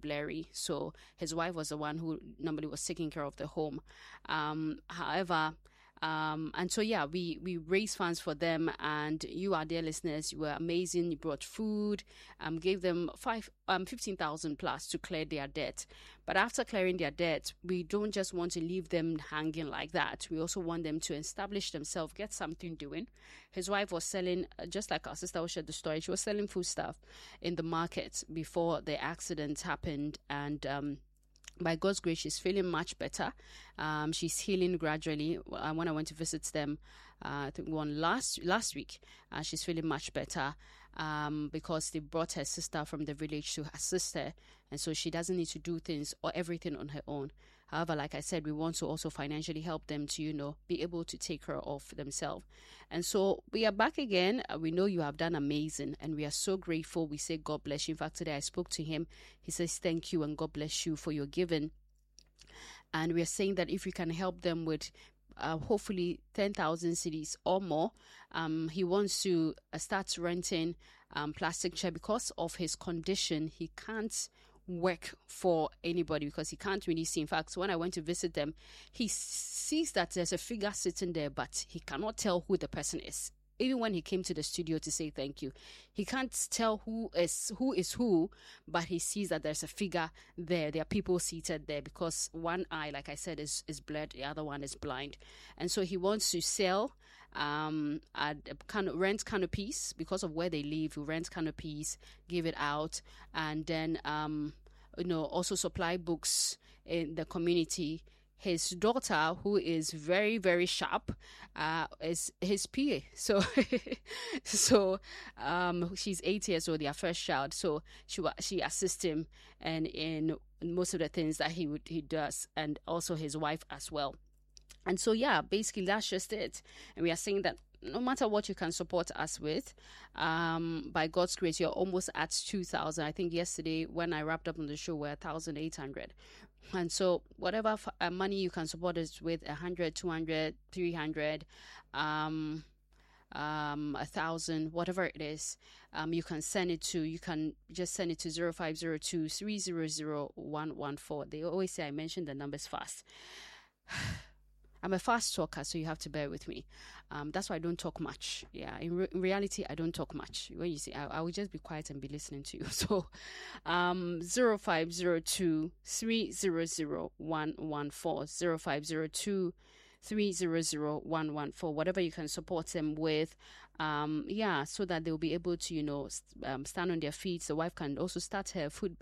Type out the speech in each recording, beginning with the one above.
blurry. So his wife was the one who normally was taking care of the home. However, and so, yeah, we raised funds for them, and you, our dear listeners, you were amazing. You brought food, gave them 15,000 plus to clear their debt. But after clearing their debt, we don't just want to leave them hanging like that. We also want them to establish themselves, get something doing. His wife was selling, just like our sister shared the story, she was selling food stuff in the market before the accident happened, and by God's grace, she's feeling much better. She's healing gradually. When I went to visit them, I think last week, she's feeling much better because they brought her sister from the village to assist her. And so she doesn't need to do things or everything on her own. However, like I said, we want to also financially help them to, be able to take care of themselves. And so we are back again. We know you have done amazing, and we are so grateful. We say God bless you. In fact, today I spoke to him. He says, thank you and God bless you for your giving. And we are saying that if we can help them with hopefully 10,000 cedis or more, he wants to start renting plastic chair. Because of his condition, he can't work for anybody because he can't really see. In fact, when I went to visit them, he sees that there's a figure sitting there, but he cannot tell who the person is. Even when he came to the studio to say thank you, he can't tell who is who, but he sees that there's a figure there. There are people seated there because one eye, like I said, is blurred, the other one is blind. And so he wants to sell rent canopies because of where they live. He rent canopies, give it out, and then also supply books in the community. His daughter, who is very, very sharp, is his PA. So, she's 8 years old, their first child. So she assists him and in most of the things that he does, and also his wife as well. And so, yeah, basically that's just it. And we are saying that no matter what you can support us with, by God's grace, you're almost at 2,000. I think yesterday when I wrapped up on the show, we're 1,800. And so whatever money you can support us with, 100, 200, 300, 1,000, whatever it is, you can send it to, you can just send it to 0502 300 114. They always say I mention the numbers fast. I'm a fast talker, so you have to bear with me. That's why I don't talk much. Yeah, in reality, I don't talk much. When you see, I will just be quiet and be listening to you. So, 0502 300 114, 0502 300 114, whatever you can support them with, so that they'll be able to, stand on their feet. The wife can also start her food,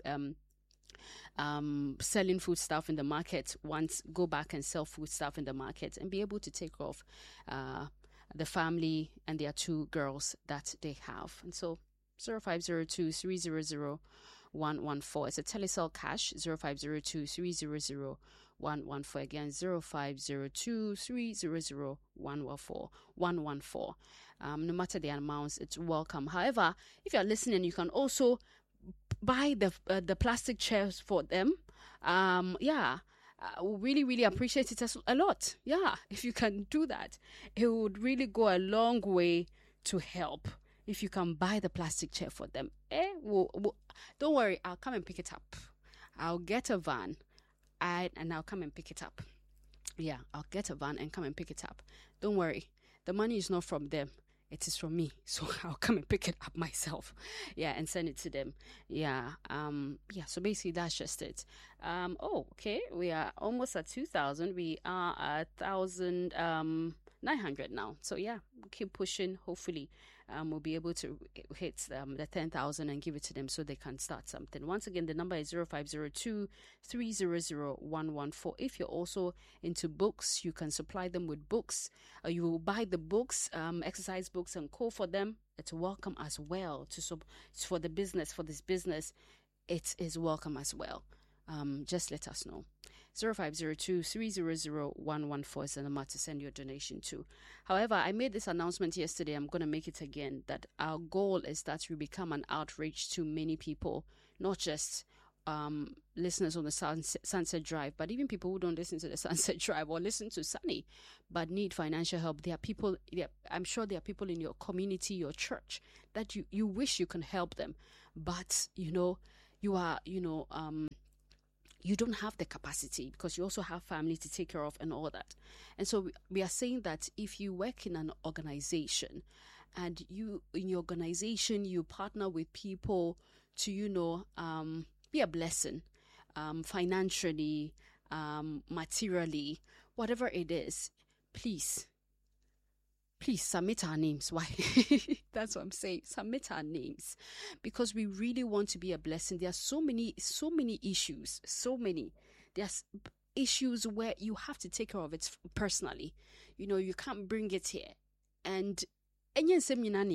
selling food stuff in the market, go back and sell food stuff in the market and be able to take care of the family and their 2 girls that they have. And so 0502 300 114. It's a telecell cash, 0502 300 114. Again, 0502 300 114. No matter the amounts, it's welcome. However, if you're listening, you can also buy the plastic chairs for them. We really, really appreciate it a lot. Yeah, if you can do that, it would really go a long way to help. If you can buy the plastic chair for them, don't worry, I'll come and pick it up. I'll get a van, and I'll come and pick it up. Yeah, I'll get a van and come and pick it up. Don't worry, the money is not from them. It is from me, so I'll come and pick it up myself, and send it to them. So basically that's just it. Okay, we are almost at 2,000. We are at 1,900 now. So we'll keep pushing. Hopefully, we'll be able to hit the 10,000 and give it to them so they can start something. Once again, the number is 0502 300 114. If you're also into books, you can supply them with books. You will buy the books, exercise books and co for them. It's welcome as well for the business, for this business. It is welcome as well. Just let us know. 0502 300 114 is the number to send your donation to. However, I made this announcement yesterday. I'm going to make it again, that our goal is that we become an outreach to many people, not just listeners on the Sunset Drive, but even people who don't listen to the Sunset Drive or listen to Sunny but need financial help. There are people, I'm sure there are people in your community, your church, that you wish you can help them, but you are, you don't have the capacity because you also have family to take care of and all that. And so we are saying that if you work in an organization and you, in your organization, you partner with people to, be a blessing, financially, materially, whatever it is, please submit our names. Why? That's what I'm saying. Submit our names because we really want to be a blessing. There are so many issues. There's issues where you have to take care of it personally. You can't bring it here. And it's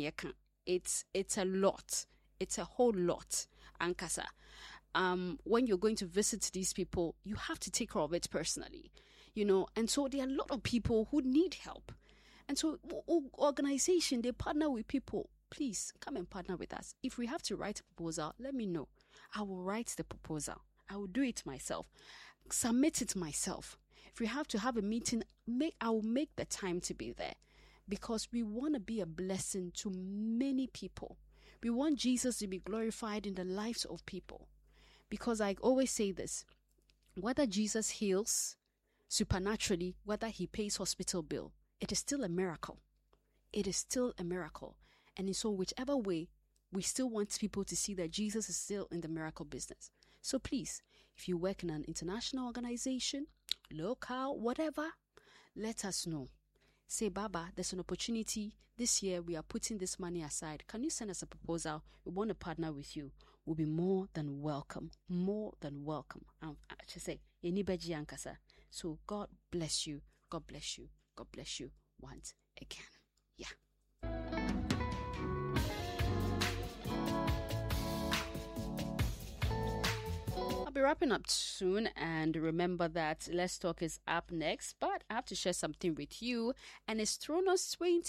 a lot. It's a whole lot. Ankasa. When you're going to visit these people, you have to take care of it personally. And so there are a lot of people who need help. And so organization, they partner with people. Please come and partner with us. If we have to write a proposal, let me know. I will write the proposal. I will do it myself. Submit it myself. If we have to have a meeting, I will make the time to be there because we want to be a blessing to many people. We want Jesus to be glorified in the lives of people. Because I always say this, whether Jesus heals supernaturally, whether he pays hospital bill, it is still a miracle. It is still a miracle. And so whichever way, we still want people to see that Jesus is still in the miracle business. So please, if you work in an international organization, local, whatever, let us know. Say, Baba, there's an opportunity. This year, we are putting this money aside. Can you send us a proposal? We want to partner with you. We'll be more than welcome. More than welcome. I should say, Enibeji Ankasa. So God bless you. God bless you. God bless you once again. Yeah. I'll be wrapping up soon, and remember that Let's Talk is up next, but I have to share something with you, and it's Thronos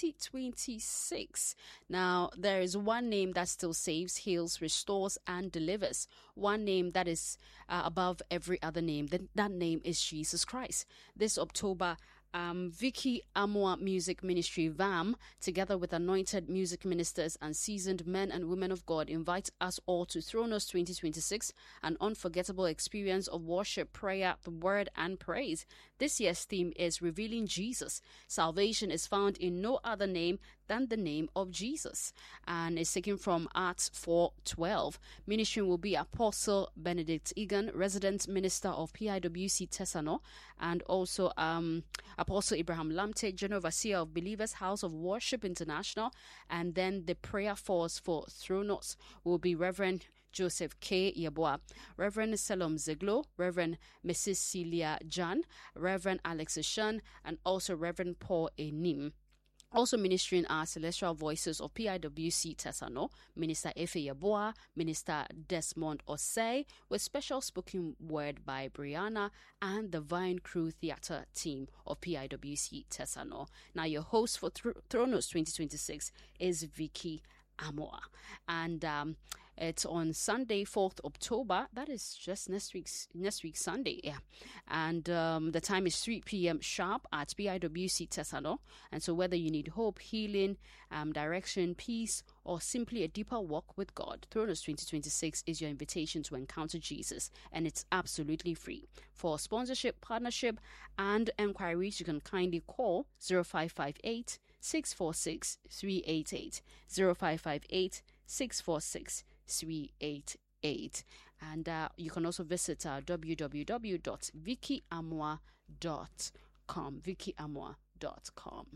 2026. Now, there is one name that still saves, heals, restores, and delivers. One name that is above every other name. That name is Jesus Christ. This October, Vicky Amwa Music Ministry, VAM, together with anointed music ministers and seasoned men and women of God, invite us all to Thronos 2026, an unforgettable experience of worship, prayer, the word, and praise. This year's theme is Revealing Jesus. Salvation is found in no other name than the name of Jesus, and is taken from Acts 4:12. Ministering will be Apostle Benedict Egan, resident minister of PIWC Tesano, and also Apostle Abraham Lamte, General Overseer of Believers House of Worship International. And then the prayer force for Thronos will be Reverend Joseph K. Yeboah, Reverend Selom Zeglo, Reverend Mrs. Celia Jan, Reverend Alex Ashan, and also Reverend Paul Enim. Also ministering are Celestial Voices of PIWC Tesano, Minister Efe Yeboah, Minister Desmond Osei, with special spoken word by Brianna and the Vine Crew Theatre team of PIWC Tesano. Now, your host for Thronos 2026 is Vicky Amwa. And it's on Sunday, 4th October. That is just next week Sunday, yeah. And the time is 3 p.m. sharp at PIWC Tesano. And so whether you need hope, healing, direction, peace, or simply a deeper walk with God, Thronos 2026 is your invitation to encounter Jesus, and it's absolutely free. For sponsorship, partnership, and enquiries, you can kindly call 0558 646 388, 0558 646 388. And you can also visit www.vickyamwa.com. vickyamwa.com.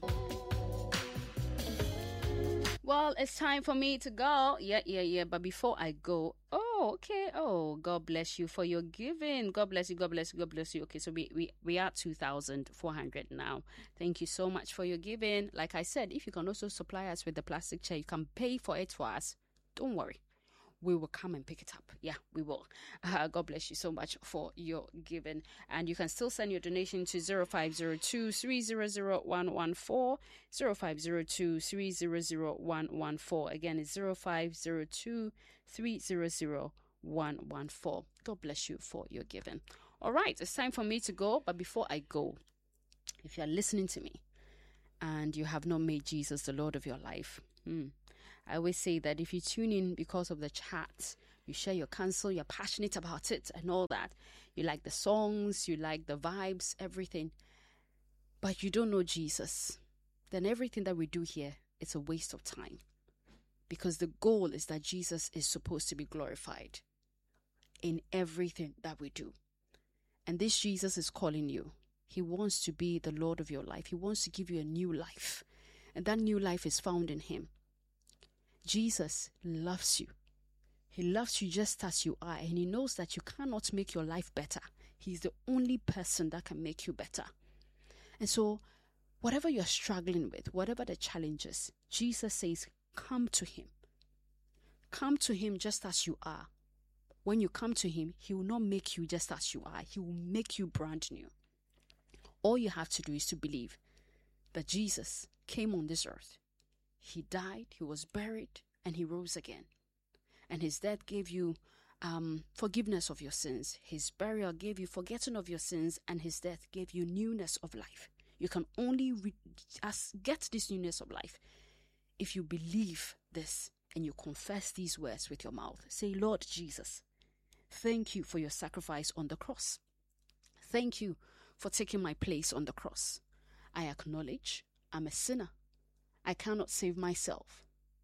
Well, it's time for me to go. Yeah. But before I go, okay. Oh, God bless you for your giving. God bless you. Okay, so we are 2,400 now. Thank you so much for your giving. Like I said, if you can also supply us with the plastic chair, you can pay for it for us. Don't worry. We will come and pick it up. Yeah, we will. God bless you so much for your giving. And you can still send your donation to 0502 300 114. 0502 300 114. Again, it's 0502 300 114. God bless you for your giving. All right, it's time for me to go. But before I go, if you're listening to me and you have not made Jesus the Lord of your life, I always say that if you tune in because of the chat, You share your counsel, you're passionate about it and all that. You like the songs, you like the vibes, everything. But you don't know Jesus. Then everything that we do here, it's a waste of time. Because the goal is that Jesus is supposed to be glorified in everything that we do. And this Jesus is calling you. He wants to be the Lord of your life. He wants to give you a new life. And that new life is found in him. Jesus loves you. He loves you just as you are. And he knows that you cannot make your life better. He's the only person that can make you better. And so, whatever you're struggling with, whatever the challenges, Jesus says, come to him. Come to him just as you are. When you come to him, he will not make you just as you are. He will make you brand new. All you have to do is to believe that Jesus came on this earth. He died, he was buried, and he rose again. And his death gave you forgiveness of your sins. His burial gave you forgetting of your sins, and his death gave you newness of life. You can only get this newness of life if you believe this and you confess these words with your mouth. Say, Lord Jesus, thank you for your sacrifice on the cross. Thank you for taking my place on the cross. I acknowledge I'm a sinner. I cannot save myself.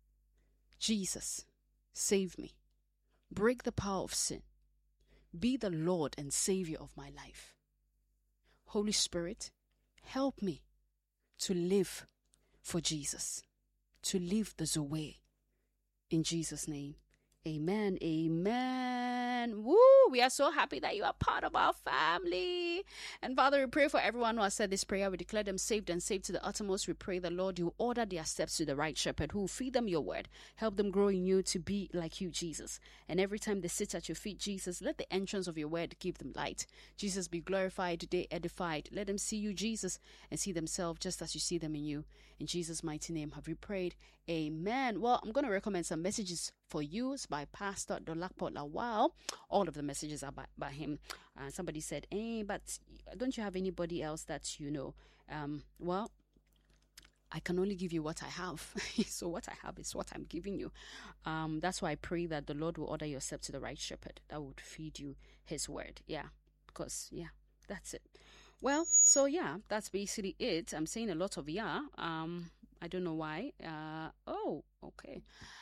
Jesus, save me. Break the power of sin. Be the Lord and Savior of my life. Holy Spirit, help me to live for Jesus, to live the Zoe. In Jesus' name, amen, amen. Woo! We are so happy that you are part of our family. And Father, we pray for everyone who has said this prayer. We declare them saved and saved to the uttermost. We pray the Lord, you order their steps to the right shepherd who will feed them your word. Help them grow in you to be like you, Jesus. And every time they sit at your feet, Jesus, let the entrance of your word give them light. Jesus, be glorified, they edified. Let them see you, Jesus, and see themselves just as you see them in you. In Jesus' mighty name have we prayed. Amen. Well, I'm going to recommend some messages for you. It's by Pastor Dolakpo Lawal. All of the messages are by him. Somebody said, but don't you have anybody else that you know? Well, I can only give you what I have. So what I have is what I'm giving you. That's why I pray that the Lord will order your steps to the right shepherd that would feed you his word. Yeah, because, that's it. Well, so that's basically it. I'm saying a lot of I don't know why. Okay.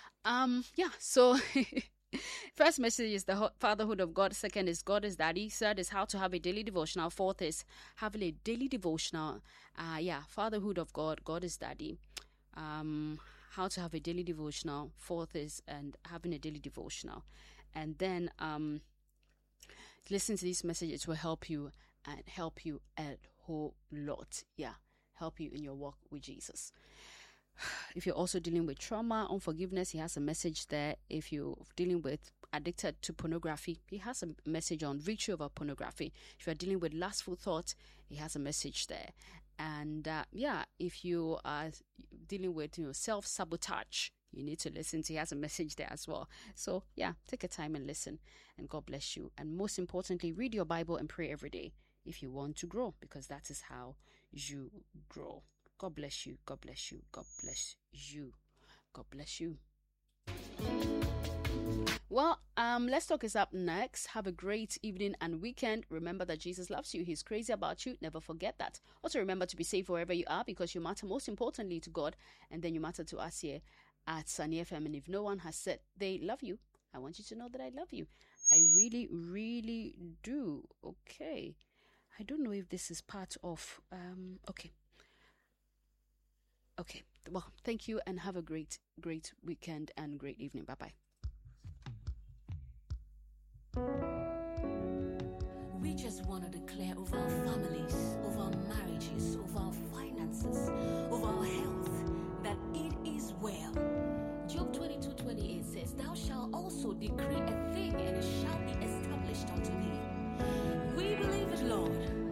So first message is the fatherhood of God. Second is God is daddy. Third is how to have a daily devotional. Fourth is having a daily devotional. Fatherhood of God. God is daddy. How to have a daily devotional. Fourth is and having a daily devotional. And then listen to these messages. It will help you and help you a whole lot. Help you in your walk with Jesus. If you're also dealing with trauma, unforgiveness, he has a message there. If you're dealing with addicted to pornography, he has a message on victory over pornography. If you're dealing with lustful thoughts, he has a message there. And if you are dealing with self-sabotage, you need to listen to. He has a message there as well. So take a time and listen, and God bless you. And most importantly, read your Bible and pray every day if you want to grow, because that is how you grow. God bless you. God bless you. God bless you. God bless you. Well, Let's Talk is up next. Have a great evening and weekend. Remember that Jesus loves you. He's crazy about you. Never forget that. Also remember to be safe wherever you are, because you matter most importantly to God, and then you matter to us here at Sunny FM. And if no one has said they love you, I want you to know that I love you. I really, really do. Okay. I don't know if this is part of... Okay. Well, thank you and have a great, great weekend and great evening. Bye-bye. We just want to declare over our families, over our marriages, over our finances, over our health, that it is well. Job 22:28 says, "Thou shalt also decree a thing, and it shall be established unto thee." We believe it, Lord.